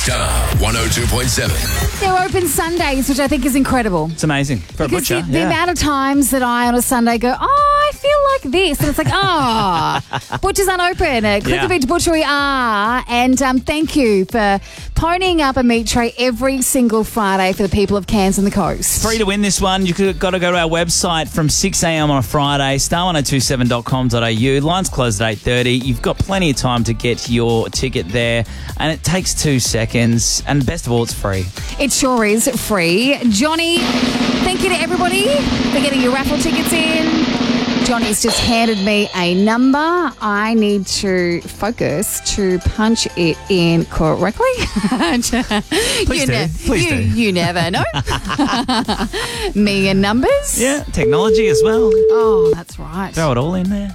Star 102.7. They're open Sundays, which I think is incredible. It's amazing. For a Because butcher. the amount of times that I on a Sunday go, I feel like this. And it's like, butchers aren't open. Clicker Beach Butchery are. And thank you for ponying up a meat tray every single Friday for the people of Cairns and the coast. Free to win this one. You've got to go to our website from 6 a.m. on a Friday, star1027.com.au. Lines close at 8:30. You've got plenty of time to get your ticket there, and it takes 2 seconds. And best of all, it's free. It sure is free. Johnny, thank you to everybody for getting your raffle tickets in. Johnny's just handed me a number. I need to focus to punch it in correctly. Please do. You never know. Me and numbers. Yeah, technology as well. Oh, that's right. Throw it all in there.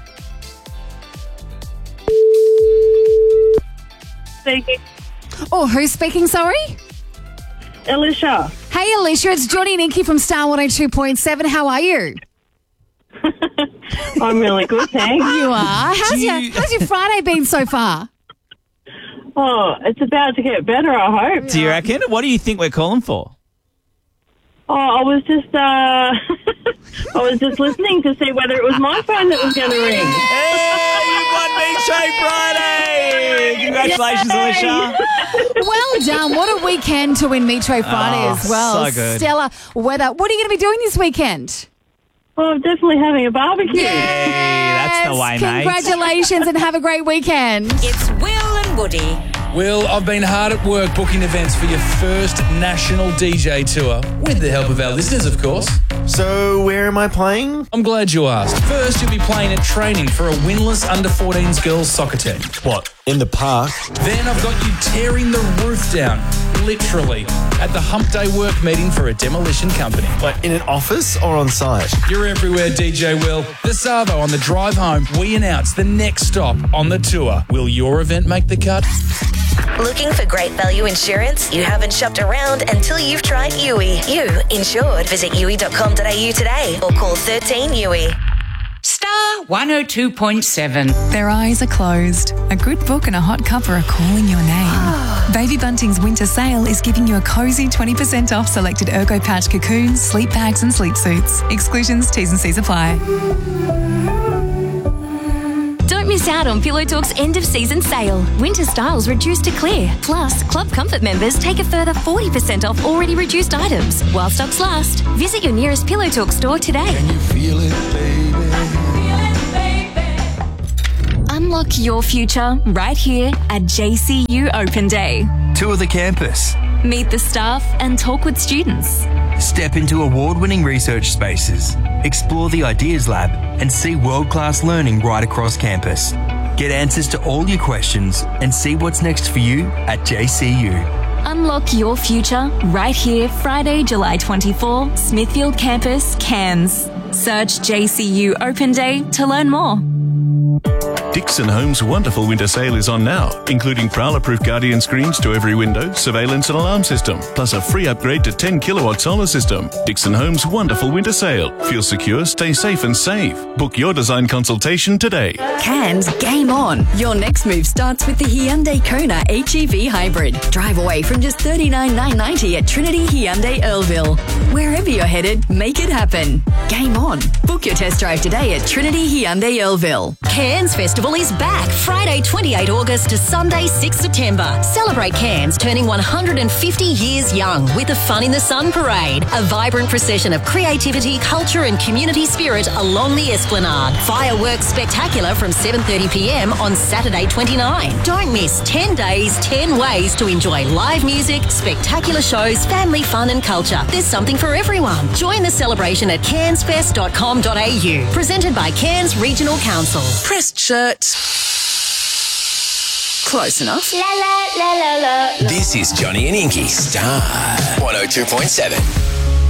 Speaking. Oh, who's speaking, sorry? Alicia. Hey, Alicia, it's Johnny and Inky from Star 102.7. How are you? I'm really good, thanks. You are. How's your Friday been so far? Oh, it's about to get better, I hope. Do you reckon? What do you think we're calling for? Oh, I was just I was just listening to see whether it was my phone that was going to ring. Hey, you won Meat Tray Friday! Congratulations, Alicia. Well done. What a weekend to win Meat Tray Friday as well. so good. Stellar weather. What are you going to be doing this weekend? Oh, I'm definitely having a barbecue. Hey, that's the way, mate. Congratulations and have a great weekend. It's Will and Woody. Will, I've been hard at work booking events for your first national DJ tour, with the help of our listeners, of course. So, where am I playing? I'm glad you asked. First, you'll be playing at training for a winless under-14s girls soccer team. What, in the park? Then I've got you tearing the roof down, literally, at the Hump Day work meeting for a demolition company. Like, in an office or on site? You're everywhere, DJ Will. This Savo, on the drive home, we announce the next stop on the tour. Will your event make the cut? Looking for great value insurance? You haven't shopped around until you've tried Yui. You insured. Visit yui.com.au today or call 13 Yui. Star 102.7. Their eyes are closed. A good book and a hot cuppa are calling your name. Baby Bunting's winter sale is giving you a cozy 20% off selected Ergo Pouch cocoons, sleep bags and sleep suits. Exclusions, T's and C's apply. Don't miss out on Pillow Talk's end-of-season sale. Winter styles reduced to clear. Plus, Club Comfort members take a further 40% off already reduced items while stocks last. Visit your nearest Pillow Talk store today. Can you feel it, baby? Unlock your future right here at JCU Open Day. Tour the campus. Meet the staff and talk with students. Step into award-winning research spaces. Explore the Ideas Lab and see world-class learning right across campus. Get answers to all your questions and see what's next for you at JCU. Unlock your future right here Friday, July 24, Smithfield Campus, Cairns. Search JCU Open Day to learn more. Dixon Homes' wonderful winter sale is on now, including prowler-proof Guardian screens to every window, surveillance and alarm system, plus a free upgrade to 10-kilowatt solar system. Dixon Homes' wonderful winter sale. Feel secure, stay safe and save. Book your design consultation today. Cairns, game on. Your next move starts with the Hyundai Kona HEV Hybrid. Drive away from just $39,990 at Trinity Hyundai Earlville. Wherever you're headed, make it happen. Game on. Book your test drive today at Trinity Hyundai Earlville. Cairns Festival is back Friday 28 August to Sunday 6 September. Celebrate Cairns turning 150 years young with the Fun in the Sun Parade, a vibrant procession of creativity, culture and community spirit along the Esplanade. Fireworks spectacular from 7:30pm on Saturday 29. Don't miss 10 days, 10 ways to enjoy live music, spectacular shows, family fun and culture. There's something for everyone. Join the celebration at cairnsfest.com.au. Presented by Cairns Regional Council. Pressed shirt. Close enough. This is Johnny and Inky, Star 102.7.